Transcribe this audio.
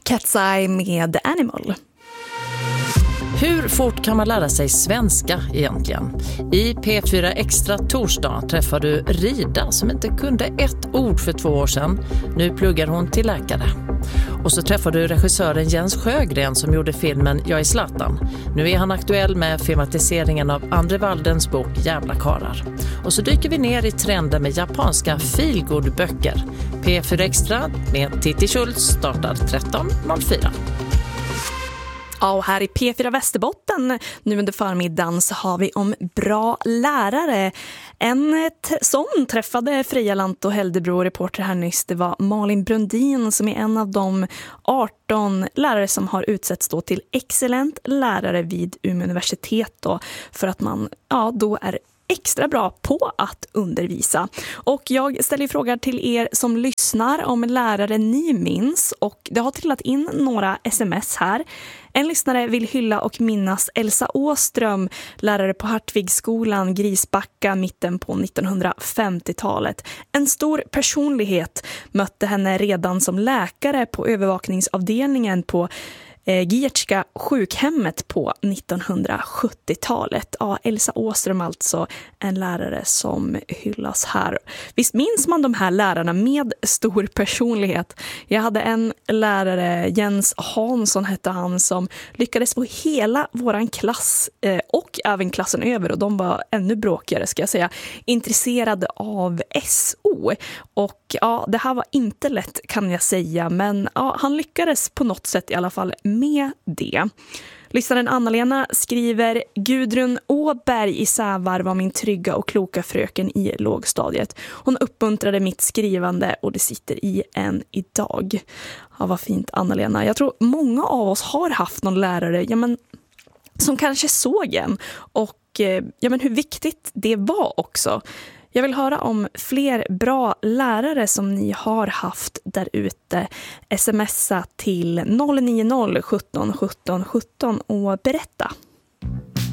Cat's Eye med Animal. Hur fort kan man lära sig svenska egentligen? I P4 Extra torsdag träffar du Rida som inte kunde ett ord för 2 år sedan. Nu pluggar hon till läkare. Och så träffar du regissören Jens Sjögren som gjorde filmen Jag är Zlatan. Nu är han aktuell med filmatiseringen av Andre Waldens bok Jävla karar. Och så dyker vi ner i trenden med japanska feelgood-böcker. P4 Extra med Titti Schultz startar 13.04. Ja, och här i P4 Västerbotten nu under förmiddagen så har vi om bra lärare. En som träffade Freja Lant och Häldebro reporter här nyss, det var Malin Brundin som är en av de 18 lärare som har utsetts då till excellent lärare vid Umeå universitet då, för att man då är extra bra på att undervisa. Och jag ställer frågor till er som lyssnar om lärare ni minns, och det har trillat in några sms här. En lyssnare vill hylla och minnas Elsa Åström, lärare på Hartvigsskolan, Grisbacka, mitten på 1950-talet. En stor personlighet, mötte henne redan som läkare på övervakningsavdelningen på Giertska sjukhemmet på 1970-talet. Ja, Elsa Åström alltså, en lärare som hyllas här. Visst minns man de här lärarna med stor personlighet? Jag hade en lärare, Jens Hansson hette han, som lyckades få hela våran klass och även klassen över, och de var ännu bråkigare ska jag säga, intresserade av SO. Och ja, det här var inte lätt kan jag säga, men ja, han lyckades på något sätt i alla fall med det. Lyssnaren Anna-Lena skriver: Gudrun Åberg i Sävar var min trygga och kloka fröken i lågstadiet. Hon uppmuntrade mitt skrivande och det sitter i en idag. Ja, vad fint Anna-Lena. Jag tror många av oss har haft någon lärare som kanske såg en, och hur viktigt det var också. Jag vill höra om fler bra lärare som ni har haft där ute. Smsa till 090 17 17 17 och berätta.